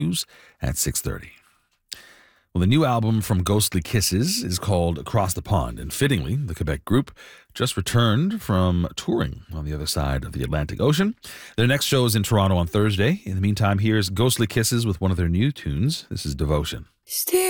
news at 6:30. Well, the new album from Ghostly Kisses is called Across the Pond, and fittingly, the Quebec group just returned from touring on the other side of the Atlantic Ocean. Their next show is in Toronto on Thursday. In the meantime, here's Ghostly Kisses with one of their new tunes. This is Devotion.